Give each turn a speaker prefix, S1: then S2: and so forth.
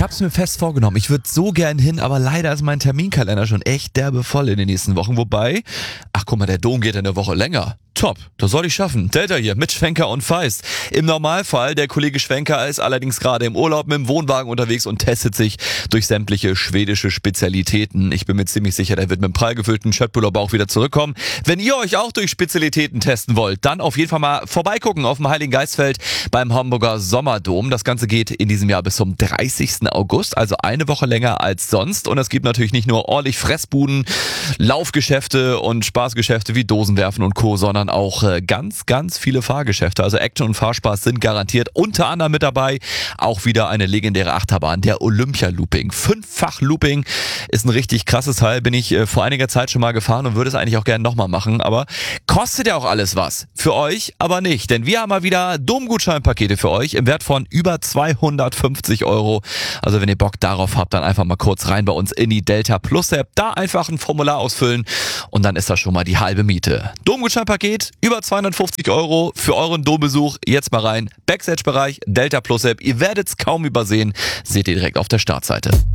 S1: habe es mir fest vorgenommen. Ich würde so gern hin, aber leider ist mein Terminkalender schon echt derbe voll in den nächsten Wochen. Wobei, ach guck mal, der Dom geht eine Woche länger. Top, das soll ich schaffen. Delta hier mit Schwenker und Feist. Im Normalfall, der Kollege Schwenker ist allerdings gerade im Urlaub mit dem Wohnwagen unterwegs und testet sich durch sämtliche schwedische Spezialitäten. Ich bin mir ziemlich sicher, der wird mit einem prall gefüllten Schöttbullar auch wieder zurückkommen. Wenn ihr euch auch durch Spezialitäten testen wollt, dann auf jeden Fall mal vorbeigucken auf dem Heiligen Geistfeld beim Hamburger Sommerdom. Das Ganze geht in diesem Jahr bis zum 30. August, also eine Woche länger als sonst. Und es gibt natürlich nicht nur ordentlich Fressbuden, Laufgeschäfte und Spaßgeschäfte wie Dosenwerfen und Co., sondern auch ganz, ganz viele Fahrgeschäfte. Also Action und Fahrspaß sind garantiert. Unter anderem mit dabei auch wieder eine legendäre Achterbahn, der Olympia-Looping. 5-fach Looping ist ein richtig krasses Teil. Bin ich vor einiger Zeit schon mal gefahren und würde es eigentlich auch gerne nochmal machen. Aber kostet ja auch alles was. Für euch aber nicht. Denn wir haben mal wieder Domgutscheinpakete für euch im Wert von über 250 €. Also wenn ihr Bock darauf habt, dann einfach mal kurz rein bei uns in die Delta Plus App. Da einfach ein Formular ausfüllen und dann ist das schon mal die halbe Miete. Domgutscheinpaket über 250 € für euren Dombesuch. Jetzt mal rein. Backstage-Bereich, Delta Plus App. Ihr werdet es kaum übersehen. Seht ihr direkt auf der Startseite.